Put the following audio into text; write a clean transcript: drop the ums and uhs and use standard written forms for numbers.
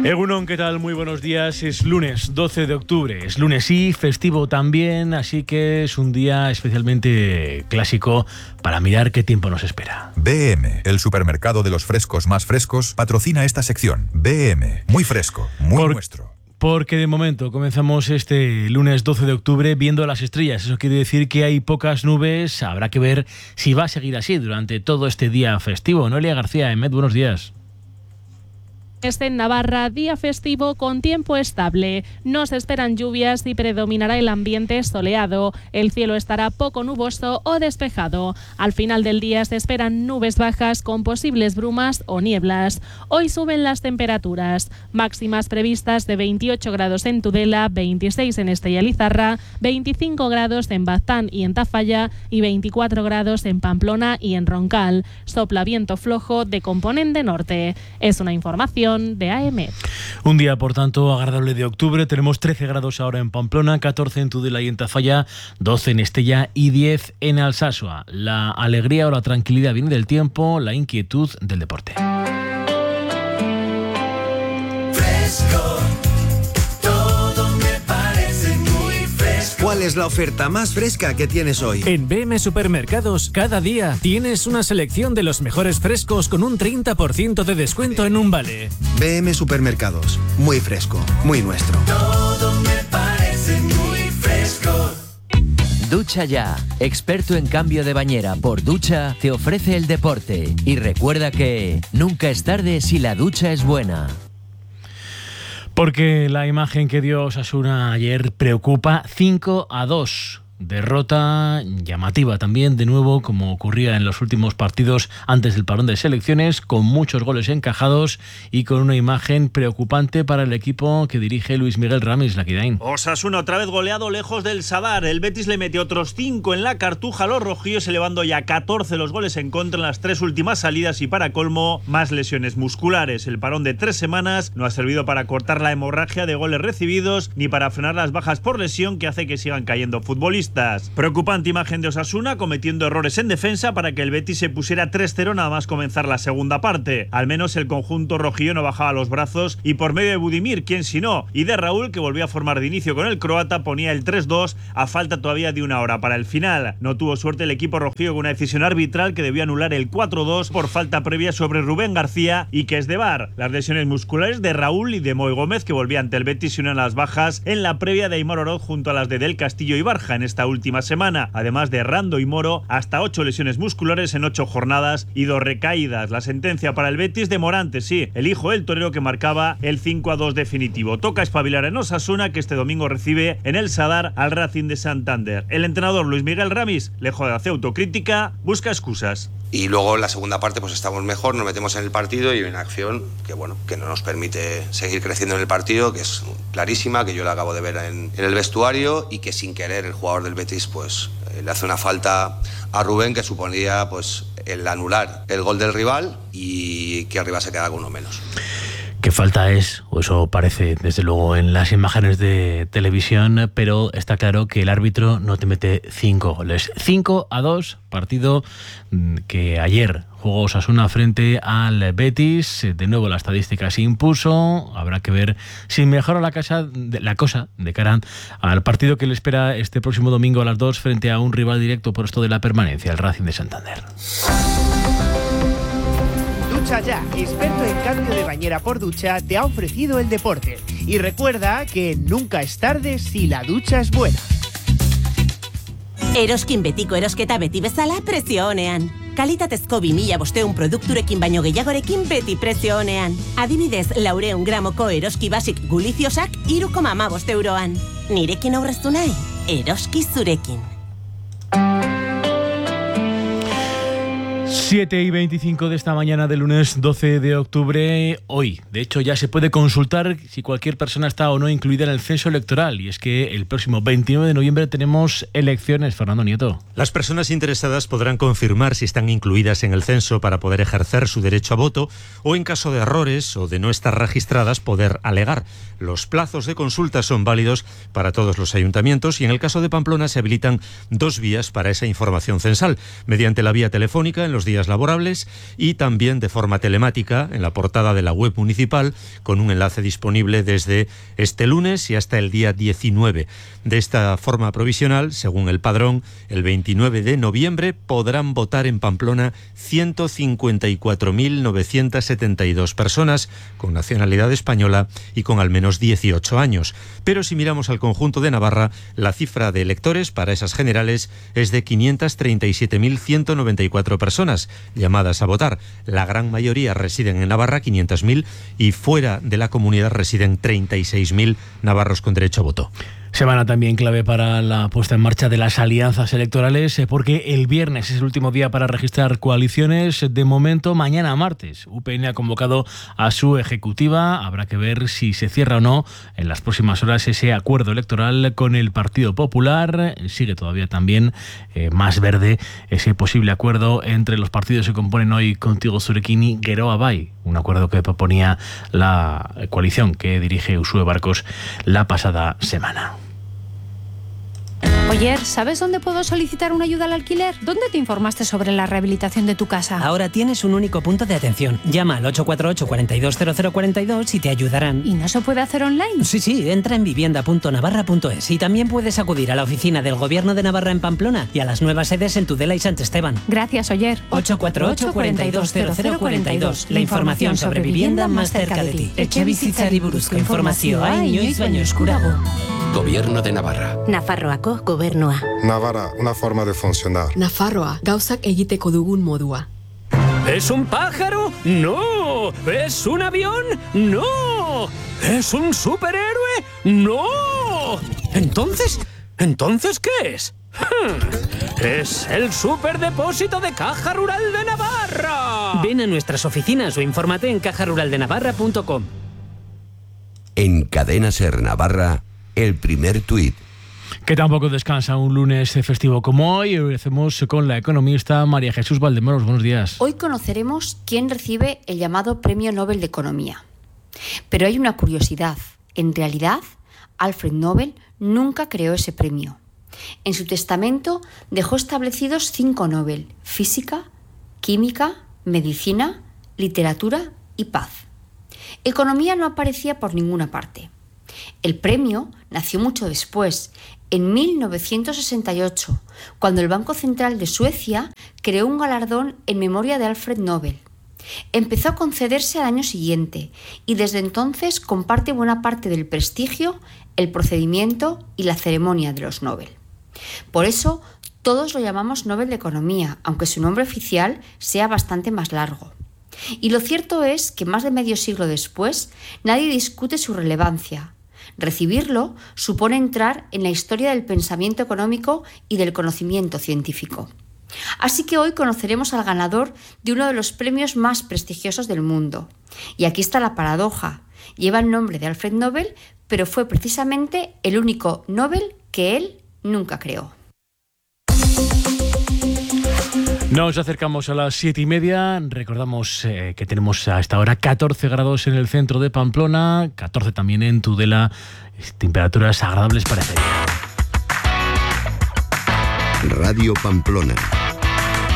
Egunon, ¿qué tal? Muy buenos días. Es lunes 12 de octubre. Es lunes y festivo también, así que es un día especialmente clásico para mirar qué tiempo nos espera. BM, el supermercado de los frescos más frescos, patrocina esta sección. BM, muy fresco, muy nuestro. Porque de momento comenzamos este lunes 12 de octubre viendo las estrellas. Eso quiere decir que hay pocas nubes. Habrá que ver si va a seguir así durante todo este día festivo. Noelia García, Emet, buenos días. En Navarra, día festivo con tiempo estable. No se esperan lluvias y predominará el ambiente soleado. El cielo estará poco nuboso o despejado. Al final del día se esperan nubes bajas con posibles brumas o nieblas. Hoy suben las temperaturas. Máximas previstas de 28 grados en Tudela, 26 en Estella y Lizarra, 25 grados en Baztán y en Tafalla y 24 grados en Pamplona y en Roncal. Sopla viento flojo de componente norte. Es una información de AEMET. Un día, por tanto, agradable de octubre. Tenemos 13 grados ahora en Pamplona, 14 en Tudela y en Tafalla, 12 en Estella y 10 en Alsasua. La alegría o la tranquilidad viene del tiempo, la inquietud del deporte. Fresco, todo me parece muy fresco. ¿Cuál es la oferta más fresca que tienes hoy? En BM Supermercados, cada día tienes una selección de los mejores frescos con un 30% de descuento en un vale. BM Supermercados, muy fresco, muy nuestro. Todo me parece muy fresco. Ducha Ya, experto en cambio de bañera por ducha, te ofrece el deporte. Y recuerda que nunca es tarde si la ducha es buena. Porque la imagen que dio Osasuna ayer preocupa. 5-2. Derrota llamativa también, de nuevo, como ocurría en los últimos partidos antes del parón de selecciones, con muchos goles encajados y con una imagen preocupante para el equipo que dirige Luis Miguel Ramis, Laquidain. Osasuna otra vez goleado lejos del Sadar. El Betis le metió otros 5 en la Cartuja a los rojillos, elevando ya 14 los goles en contra en las 3 últimas salidas y, para colmo, más lesiones musculares. El parón de 3 semanas no ha servido para cortar la hemorragia de goles recibidos ni para frenar las bajas por lesión que hace que sigan cayendo futbolistas. Preocupante imagen de Osasuna cometiendo errores en defensa para que el Betis se pusiera 3-0 nada más comenzar la segunda parte. Al menos el conjunto rojillo no bajaba los brazos y por medio de Budimir, quién si no, y de Raúl, que volvió a formar de inicio con el croata, ponía el 3-2 a falta todavía de una hora para el final. No tuvo suerte el equipo rojillo con una decisión arbitral que debió anular el 4-2 por falta previa sobre Rubén García y que es de VAR. Las lesiones musculares de Raúl y de Moy Gómez, que volvía ante el Betis, y unen las bajas en la previa de Aimar Oroz junto a las de Del Castillo y Barja en esta última semana, además de Rando y Moro, hasta 8 lesiones musculares en 8 jornadas y 2 recaídas. La sentencia para el Betis de Morante, sí, el hijo del torero que marcaba el 5-2 definitivo. Toca espabilar en Osasuna, que este domingo recibe en el Sadar al Racing de Santander. El entrenador Luis Miguel Ramis, lejos de hacer autocrítica, busca excusas. Y luego en la segunda parte pues estamos mejor, nos metemos en el partido y hay una acción que bueno, que no nos permite seguir creciendo en el partido, que es clarísima, que yo la acabo de ver en el vestuario, y que sin querer el jugador del Betis pues le hace una falta a Rubén que suponía pues el anular el gol del rival y que arriba se queda con uno menos. Qué falta es, o eso parece desde luego en las imágenes de televisión, pero está claro que el árbitro no te mete 5 goles. 5-2, partido que ayer jugó Osasuna frente al Betis. De nuevo la estadística se impuso. Habrá que ver si mejora la cosa de cara al partido que le espera este próximo domingo a las 2 frente a un rival directo por esto de la permanencia, el Racing de Santander. Ducha Ya, experto en cambio de bañera por ducha, te ha ofrecido el deporte. Y recuerda que nunca es tarde si la ducha es buena. Eroskin betiko erosketa beti bezala prezio onean. Kalitatezko 2500 produkturekin baino gehiagorekin beti prezio onean. Adibidez, 400 gramoko eroski basic guliziosak 3,15 euroan. Nirekin aurreztu nahi? Eroski zurekin. 7:25 de esta mañana del lunes 12 de octubre. Hoy, de hecho, ya se puede consultar si cualquier persona está o no incluida en el censo electoral. Y es que el próximo 29 de noviembre tenemos elecciones, Fernando Nieto. Las personas interesadas podrán confirmar si están incluidas en el censo para poder ejercer su derecho a voto, o en caso de errores o de no estar registradas, poder alegar. Los plazos de consulta son válidos para todos los ayuntamientos y en el caso de Pamplona se habilitan 2 vías para esa información censal. Mediante la vía telefónica en los días días laborables y también de forma telemática en la portada de la web municipal, con un enlace disponible desde este lunes y hasta el día 19. De esta forma provisional, según el padrón, el 29 de noviembre podrán votar en Pamplona 154.972 personas con nacionalidad española y con al menos 18 años. Pero si miramos al conjunto de Navarra, la cifra de electores para esas generales es de 537.194 personas llamadas a votar. La gran mayoría residen en Navarra, 500.000, y fuera de la comunidad residen 36.000 navarros con derecho a voto. Semana también clave para la puesta en marcha de las alianzas electorales, porque el viernes es el último día para registrar coaliciones. De momento, mañana martes, UPN ha convocado a su ejecutiva. Habrá que ver si se cierra o no en las próximas horas ese acuerdo electoral con el Partido Popular. Sigue todavía también más verde ese posible acuerdo entre los partidos que componen hoy Contigo Zurekin y Geroa Bai, un acuerdo que proponía la coalición que dirige Uxue Barkos la pasada semana. Oye, ¿sabes dónde puedo solicitar una ayuda al alquiler? ¿Dónde te informaste sobre la rehabilitación de tu casa? Ahora tienes un único punto de atención. Llama al 848-420042 y te ayudarán. ¿Y no se puede hacer online? Sí, entra en vivienda.navarra.es y también puedes acudir a la oficina del Gobierno de Navarra en Pamplona y a las nuevas sedes en Tudela y Sant Esteban. Gracias, Oyer. 848-420042. La información sobre vivienda más cerca de ti. Etxebizitzari buruzko informazioa inoiz baino eskurago. Gobierno de Navarra. Nafarroako gobernua. Navarra, una forma de funcionar. Nafarroa, gauzak egiteko dugun modua. ¿Es un pájaro? ¡No! ¿Es un avión? ¡No! ¿Es un superhéroe? ¡No! ¿Entonces qué es? ¡Es el superdepósito de Caja Rural de Navarra! Ven a nuestras oficinas o infórmate en cajaruraldenavarra.com. En Cadena Ser Navarra, el primer tuit. Que tampoco descansa un lunes festivo como hoy. Hoy hacemos con la economista María Jesús Valdemoros. Buenos días. Hoy conoceremos quién recibe el llamado Premio Nobel de Economía. Pero hay una curiosidad. En realidad, Alfred Nobel nunca creó ese premio. En su testamento dejó establecidos 5 Nobel: Física, Química, Medicina, Literatura y Paz. Economía no aparecía por ninguna parte. El premio nació mucho después, en 1968, cuando el Banco Central de Suecia creó un galardón en memoria de Alfred Nobel. Empezó a concederse al año siguiente y desde entonces comparte buena parte del prestigio, el procedimiento y la ceremonia de los Nobel. Por eso, todos lo llamamos Nobel de Economía, aunque su nombre oficial sea bastante más largo. Y lo cierto es que más de medio siglo después, nadie discute su relevancia. Recibirlo supone entrar en la historia del pensamiento económico y del conocimiento científico. Así que hoy conoceremos al ganador de uno de los premios más prestigiosos del mundo. Y aquí está la paradoja. Lleva el nombre de Alfred Nobel, pero fue precisamente el único Nobel que él nunca creó. Nos acercamos a las 7:30. Recordamos que tenemos a esta hora 14 grados en el centro de Pamplona, 14 también en Tudela, temperaturas agradables para hacer. Radio Pamplona.